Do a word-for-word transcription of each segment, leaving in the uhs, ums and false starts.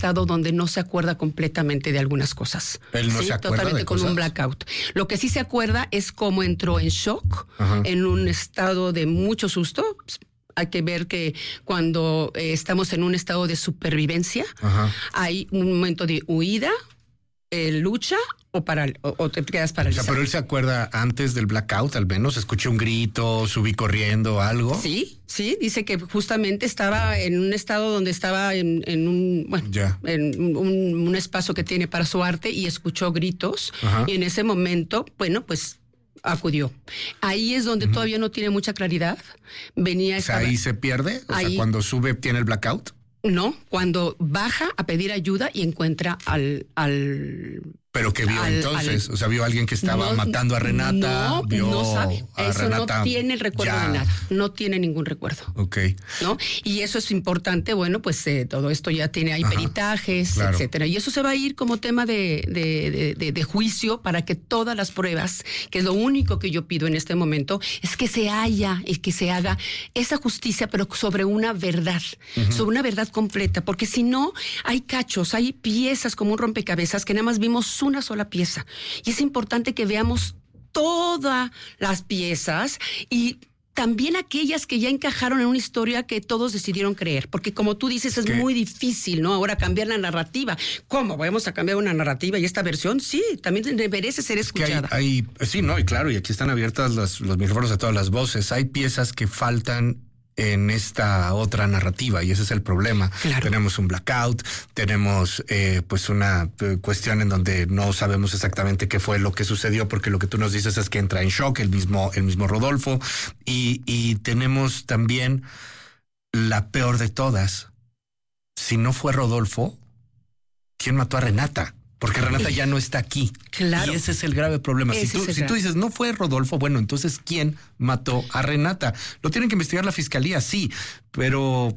estado donde no se acuerda completamente de algunas cosas. Él no ¿sí? se acuerda Totalmente de con cosas. un blackout. Lo que sí se acuerda es cómo entró en shock, Ajá. en un estado de mucho susto. Hay que ver que cuando eh, estamos en un estado de supervivencia, Ajá. hay un momento de huida, eh, lucha o, paral o, o te quedas O paralizado. sea, pero él se acuerda antes del blackout, al menos. Escuché un grito, subí corriendo, algo. Sí, sí, dice que justamente estaba en un estado donde estaba en, en un, bueno, Ya. en un, un espacio que tiene para su arte y escuchó gritos. Ajá. Y en ese momento, bueno, pues acudió. Ahí es donde uh-huh. todavía no tiene mucha claridad. Venía O sea, estaba, ahí se pierde. O ahí, sea, cuando sube tiene el blackout. No, cuando baja a pedir ayuda y encuentra al... al ¿Pero qué vio al, entonces? Al, o sea, ¿vio a alguien que estaba no, matando a Renata? No, vio no sabe. a Eso Renata no tiene el recuerdo ya. de nada. No tiene ningún recuerdo. Ok. ¿No? Y eso es importante. Bueno, pues eh, todo esto ya tiene ahí Ajá, peritajes, claro. etcétera. Y eso se va a ir como tema de, de, de, de, de juicio para que todas las pruebas, que es lo único que yo pido en este momento, es que se haya y que se haga esa justicia, pero sobre una verdad, uh-huh. sobre una verdad completa. Porque si no, hay cachos, hay piezas como un rompecabezas que nada más vimos una sola pieza. Y es importante que veamos todas las piezas y también aquellas que ya encajaron en una historia que todos decidieron creer, porque como tú dices, es ¿Qué? muy difícil, ¿no? Ahora cambiar la narrativa. ¿Cómo? ¿Vamos a cambiar una narrativa y esta versión? Sí, también merece ser escuchada. Es que hay, hay, sí, no, y claro, y aquí están abiertas los, los micrófonos a todas las voces. Hay piezas que faltan en esta otra narrativa y ese es el problema. Claro. Tenemos un blackout, tenemos eh, pues una eh, cuestión en donde no sabemos exactamente qué fue lo que sucedió, porque lo que tú nos dices es que entra en shock el mismo, el mismo Rodolfo, y, y tenemos también la peor de todas. Si no fue Rodolfo, ¿quién mató a Renata? Porque Renata ya no está aquí. Claro. Y ese es el grave problema. Ese Si tú, es si tú dices, no fue Rodolfo, bueno, entonces, ¿quién mató a Renata? Lo tienen que investigar la fiscalía, sí, pero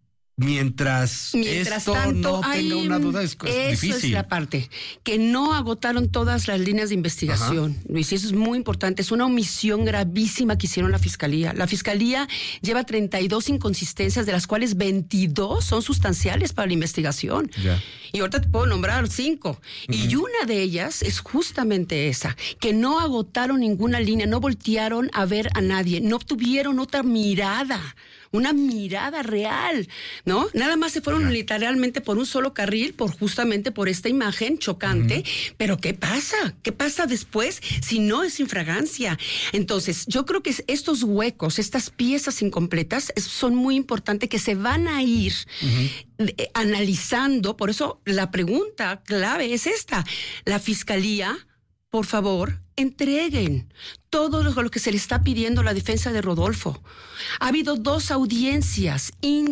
mientras, mientras esto tanto, no hay, tenga una duda, es, es eso difícil. Eso es la parte, que no agotaron todas las líneas de investigación, Ajá. Luis, y eso es muy importante. Es una omisión gravísima que hicieron la fiscalía. La fiscalía lleva treinta y dos inconsistencias, de las cuales veintidós son sustanciales para la investigación. Ya. Y ahorita te puedo nombrar cinco. Uh-huh. Y una de ellas es justamente esa, que no agotaron ninguna línea, no voltearon a ver a nadie, no tuvieron otra mirada, una mirada real, ¿no? Nada más se fueron yeah. literalmente por un solo carril, por justamente por esta imagen chocante. Uh-huh. Pero ¿qué pasa? ¿Qué pasa después si no es infragancia? Entonces, yo creo que estos huecos, estas piezas incompletas, son muy importantes, que se van a ir uh-huh. eh, analizando. Por eso la pregunta clave es esta. La fiscalía, por favor, entreguen todo lo que se le está pidiendo a la defensa de Rodolfo. Ha habido dos audiencias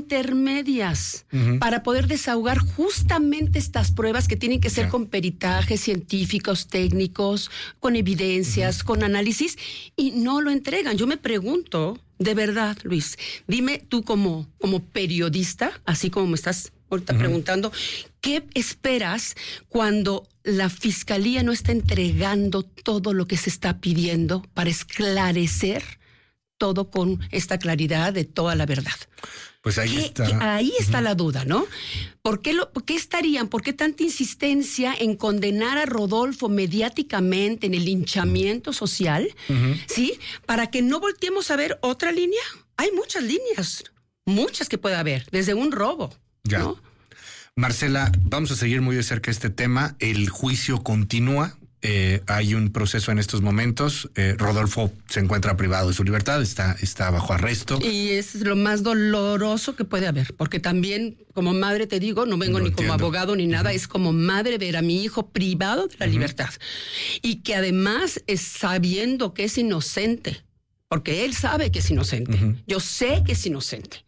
intermedias uh-huh. para poder desahogar justamente estas pruebas que tienen que ser yeah. con peritajes científicos, técnicos, con evidencias, uh-huh. con análisis, y no lo entregan. Yo me pregunto, de verdad, Luis, dime tú como, como periodista, así como me estás ahorita uh-huh. preguntando, ¿qué esperas cuando la fiscalía no está entregando todo lo que se está pidiendo para esclarecer todo con esta claridad de toda la verdad? Pues ahí ¿Qué, está. qué, ahí está uh-huh. la duda, ¿no? ¿Por qué, lo, ¿Por qué estarían, por qué tanta insistencia en condenar a Rodolfo mediáticamente en el linchamiento social? Uh-huh. ¿Sí? Para que no volteemos a ver otra línea. Hay muchas líneas, muchas que puede haber, desde un robo, ya. ¿no? Marcela, vamos a seguir muy de cerca este tema. El juicio continúa. Eh, hay un proceso en estos momentos. Eh, Rodolfo se encuentra privado de su libertad, está, está bajo arresto. Y es lo más doloroso que puede haber, porque también como madre, te digo, no vengo Lo ni entiendo. como abogado ni nada, uh-huh. es como madre ver a mi hijo privado de la uh-huh. libertad. Y que además es sabiendo que es inocente, porque él sabe que es inocente. Uh-huh. Yo sé que es inocente.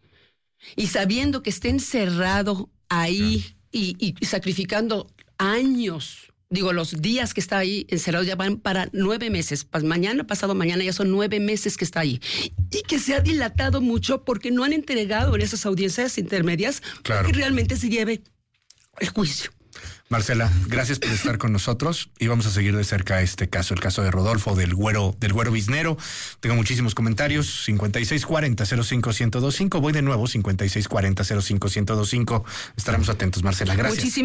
Y sabiendo que está encerrado ahí uh-huh. y, y sacrificando años. Digo, los días que está ahí encerrado ya van para nueve meses. Mañana, pasado mañana, ya son nueve meses que está ahí. Y que se ha dilatado mucho porque no han entregado en esas audiencias intermedias claro. que realmente se lleve el juicio. Marcela, gracias por estar con nosotros y vamos a seguir de cerca este caso, el caso de Rodolfo, del güero, del güero biznero. Tengo muchísimos comentarios, cincuenta y seis cuarenta cero cinco uno cero cinco. Voy de nuevo, cincuenta y seis cuarenta cero cinco uno cero cinco. Estaremos atentos, Marcela. Gracias. Muchísimas